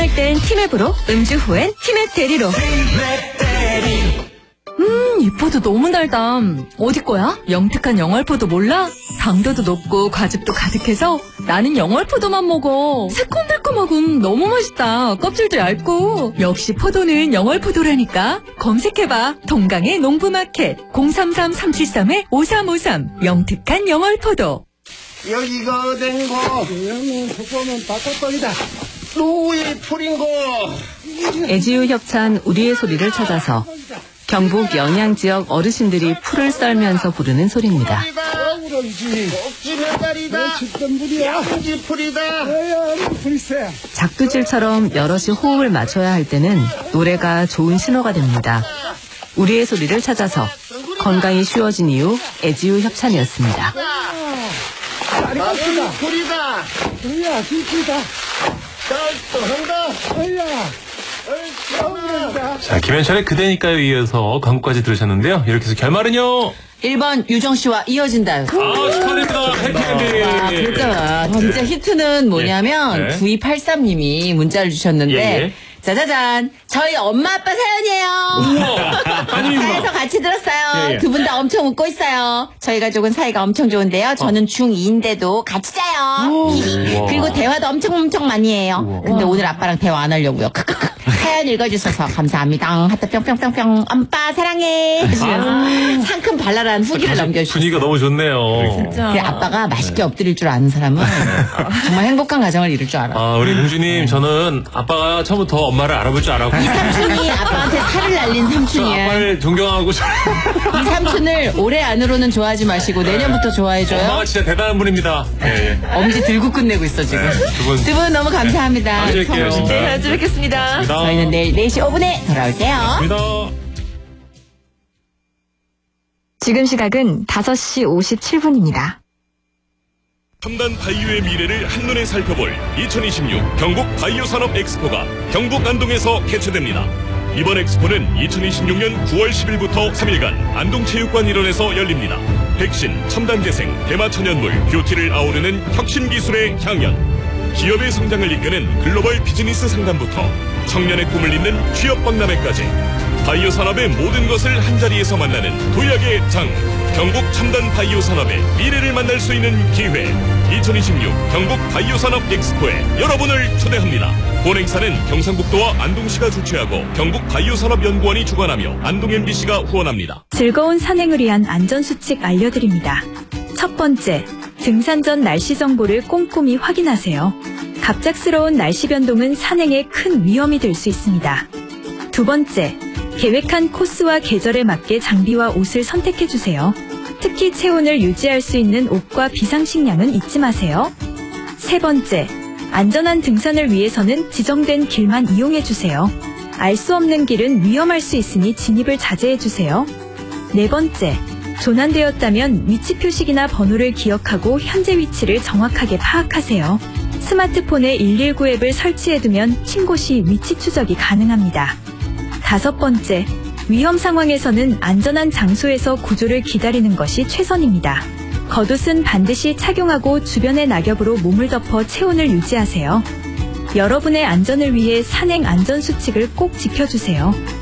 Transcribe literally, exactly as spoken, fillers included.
마실 땐 티맵으로, 음주 후엔 티맵 대리로. 음, 이 포도 너무 달다. 어디 거야? 영특한 영월포도 몰라? 당도도 높고 과즙도 가득해서 나는 영월포도만 먹어. 새콤달콤하고 너무 맛있다. 껍질도 얇고. 역시 포도는 영월포도라니까. 검색해봐. 동강의 농부마켓 공삼삼 삼칠삼 오삼오삼 영특한 영월포도. 여기가 어딘고? 여기는 속보면 닭꼬떡이다. 노이 풀인고. 애지유 협찬 우리의 소리를 찾아서 경북 영양지역 어르신들이 풀을 썰면서 부르는 소리입니다. 꼭지메다리다. 양지풀이다. 작두질처럼 여럿이 호흡을 맞춰야 할 때는 노래가 좋은 신호가 됩니다. 우리의 소리를 찾아서 건강이 쉬워진 이후 애지유 협찬이었습니다. 나는 풀이다. 그래야 진짜다. 또 한다. 어이야. 자, 김현철의 그대니까요 이어서 광고까지 들으셨는데요. 이렇게 해서 결말은요. 일 번 유정씨와 이어진다요. 아, 축하드립니다. 해피엔딩. 아, 그랬잖아. 진짜 히트는 뭐냐면 네. 구이팔삼 님이 문자를 주셨는데 예, 예. 짜자잔, 저희 엄마 아빠 사연이에요. 우와, 따님이구나. 차에서 같이 들었어요. 예, 예. 두 분 다 엄청 웃고 있어요. 저희 가족은 사이가 엄청 좋은데요. 저는 중이인데도 같이 자요. 그리고 대화도 엄청 엄청 많이 해요. 우와. 근데 오늘 아빠랑 대화 안 하려고요. 사연 읽어주셔서 감사합니다. 하트 뿅뿅뿅뿅. 엄빠 사랑해. 하시면서 상큼 발랄한 후기를 남겨주셨어요. 분위기가 너무 좋네요. 진짜. 그 아빠가 맛있게 엎드릴 줄 아는 사람은 정말 행복한 가정을 이룰 줄 알아. 아, 우리 공주님, 저는 아빠가 처음부터 엄마를 알아볼 줄 알았고. 이 삼촌이 아빠한테 살을 날린 저 삼촌이야. 아빠를 존경하고 저... 이 삼촌을 올해 안으로는 좋아하지 마시고 내년부터 좋아해줘요. 엄마가 진짜 대단한 분입니다. 예, 예. 엄지 들고 끝내고 있어 지금. 네, 두 분. 두 분 너무 감사합니다. 다시 뵐게요. 선물 네, 다시 뵙겠습니다. 저희는 내일 네 시 오 분에 돌아올게요. 감사합니다. 지금 시각은 다섯 시 오십칠 분입니다. 첨단 바이오의 미래를 한눈에 살펴볼 이천이십육 경북 바이오 산업 엑스포가 경북 안동에서 개최됩니다. 이번 엑스포는 이천이십육 년 구월 십일부터 삼 일간 안동체육관 일원에서 열립니다. 백신, 첨단 재생, 대마 천연물, 뷰티를 아우르는 혁신 기술의 향연, 기업의 성장을 이끄는 글로벌 비즈니스 상담부터 청년의 꿈을 잇는 취업 박람회까지 바이오 산업의 모든 것을 한자리에서 만나는 도약의 장, 경북 첨단 바이오 산업의 미래를 만날 수 있는 기회. 이천이십육 경북 바이오 산업 엑스포에 여러분을 초대합니다. 본 행사는 경상북도와 안동시가 주최하고 경북 바이오 산업 연구원이 주관하며 안동 엠비씨가 후원합니다. 즐거운 산행을 위한 안전수칙 알려드립니다. 첫 번째, 등산 전 날씨 정보를 꼼꼼히 확인하세요. 갑작스러운 날씨 변동은 산행에 큰 위험이 될 수 있습니다. 두 번째, 계획한 코스와 계절에 맞게 장비와 옷을 선택해주세요. 특히 체온을 유지할 수 있는 옷과 비상식량은 잊지 마세요. 세 번째, 안전한 등산을 위해서는 지정된 길만 이용해주세요. 알 수 없는 길은 위험할 수 있으니 진입을 자제해주세요. 네 번째, 조난되었다면 위치 표식이나 번호를 기억하고 현재 위치를 정확하게 파악하세요. 스마트폰에 일일구 앱을 설치해두면 신고 시 위치 추적이 가능합니다. 다섯 번째, 위험 상황에서는 안전한 장소에서 구조를 기다리는 것이 최선입니다. 겉옷은 반드시 착용하고 주변의 낙엽으로 몸을 덮어 체온을 유지하세요. 여러분의 안전을 위해 산행 안전수칙을 꼭 지켜주세요.